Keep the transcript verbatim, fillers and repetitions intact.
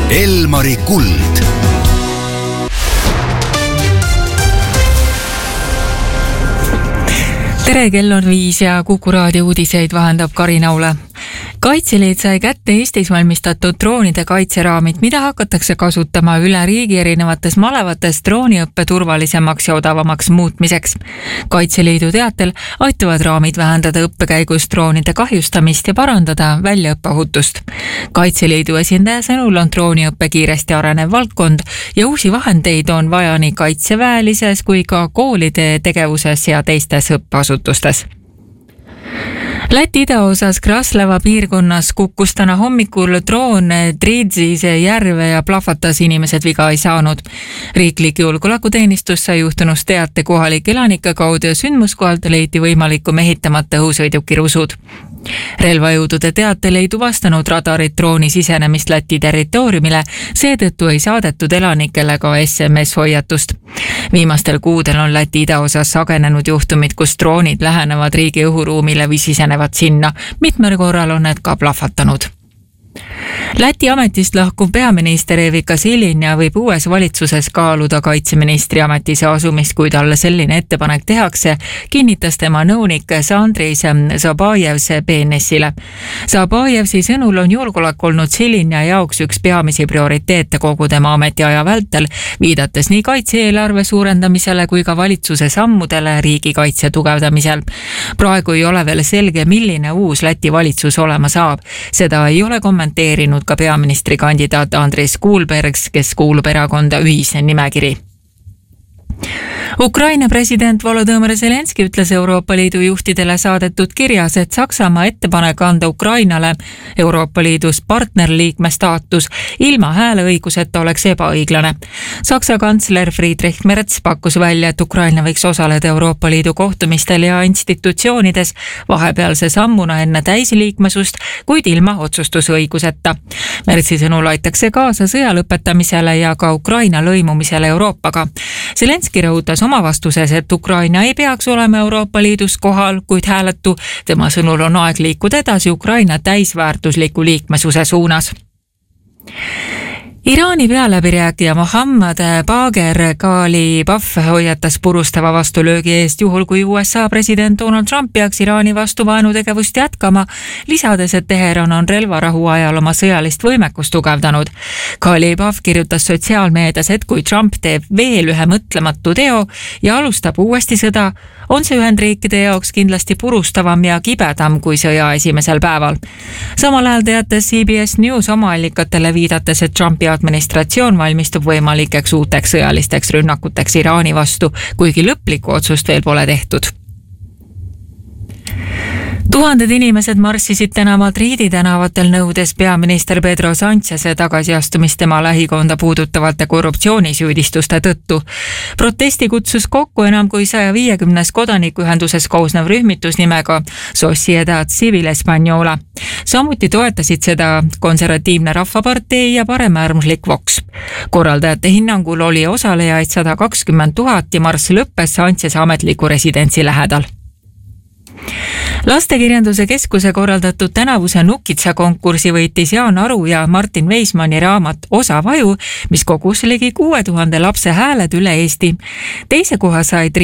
Elmari kuld. tere, kell on viis ja Kuku raadio uudiseid vahendab Karin Aule. Kaitseliit sai kätte Eestis valmistatud droonide kaitseraamid, mida hakatakse kasutama üle riigi erinevates malevates drooniõppe turvalisemaks ja odavamaks muutmiseks. Kaitseliidu teatel aitavad raamid vähendada õppekäigus droonide kahjustamist ja parandada väljaõppeohutust. Kaitseliidu esindaja sõnul on drooniõppe kiiresti arenev valdkond ja uusi vahendeid on vaja nii kaitseväelises kui ka koolide tegevuses ja teistes õppeasutustes. Läti idaosas Kraslava piirkonnas kukkus täna hommikul droon Tridzise järve ja plahvatas, inimesed viga ei saanud. Riiklik julgeolekuteenistus sai juhtunust teate kohalike elanike kaudu ja sündmuskohalt leiti võimalikku mehitamata õhusõiduki rusud. Relvajõudude teatel ei tuvastanud radarid drooni sisenemist Läti territooriumile, seetõttu ei saadetud elanikele ka S M S-hoiatust. Viimastel kuudel on Läti idaosas sagenenud juhtumid, kus droonid lähenevad riigi õhuruumile või sisenevad sinna. Mitmel korral on need ka plahvatanud. Läti ametist lahkuv peaminister Evika Silinja võib uues valitsuses kaaluda kaitseministri ametisse asumist, kui talle selline ettepanek tehakse, kinnitas tema nõunik Andris Zabajevs B N S-ile. Zabajevsi sõnul on julgeolek olnud Silinja jaoks üks peamisi prioriteete kogu tema ametiaja vältel, viidates nii kaitse-eelarve suurendamisele kui ka valitsuse sammudele riigikaitse tugevdamisel. Praegu ei ole veel selge, milline uus Läti valitsus olema saab. Seda ei ole kommenteerinud ka peaministri kandidaat Andris Kuulbergs, kes kuulub erakonda Ühise nimekiri. Ukraina president Volodõmõr Zelenski ütles Euroopa Liidu juhtidele saadetud kirjas, et Saksamaa ettepanek anda Ukrainale Euroopa Liidus partnerliikme staatus ilma hääleõiguseta oleks ebaõiglane. Saksa kantsler Friedrich Merz pakkus välja, et Ukraina võiks osaleda Euroopa Liidu kohtumistel ja institutsioonides vahepealse sammuna enne täisliikmesust, kuid ilma otsustusõiguseta. Merzi sõnul aitaks see kaasa sõja lõpetamisele ja ka Ukraina lõimumisele Euroopaga. Zelenski rõhutas oma vastuses, et Ukraina ei peaks olema Euroopa Liidus kohal, kuid hääletu. Tema sõnul on aeg liikuda edasi Ukraina täisväärtusliku liikmesuse suunas. Iraani pealäbirääkija Mohammad Bagher Ghalibaf hoiatas purustava vastulöögi eest juhul, kui U S A president Donald Trump peaks Iraani vastu vaenutegevust jätkama, lisades, et Teheran on relvarahu ajal oma sõjalist võimekust tugevdanud. Ghalibaf kirjutas sotsiaalmeedias, et kui Trump teeb veel ühe mõtlematu teo ja alustab uuesti sõda, on see Ühendriikide jaoks kindlasti purustavam ja kibedam kui sõja esimesel päeval. Samal ajal teatas C B S News oma allikatele viidates, et Trumpi administratsioon valmistub võimalikeks uuteks sõjalisteks rünnakuteks Iraani vastu, kuigi lõplikku otsust veel pole tehtud. Tuhanded inimesed marssisid täna Madridi tänavatel nõudes peaminister Pedro Sáncheze tagasiastumist tema lähikonda puudutavate korruptsioonisüüdistuste tõttu. Protesti kutsus kokku enam kui saja viiekümnest kodanikuühenduses koosnev rühmitus nimega Sociedad Civil Española. Samuti toetasid seda konservatiivne rahvapartei ja paremäärmuslik Vox. Korraldajate hinnangul oli osalejaid sada kakskümmend tuhat ja marss lõppes Sáncheze ametliku residentsi lähedal. Lastekirjanduse keskuse korraldatud tänavuse Nukitsa konkursi võitis Jaan Aru ja Martin Weismanni raamat Osa vaju, mis kogus ligi kuue tuhande lapse hääled üle Eesti. Teise koha said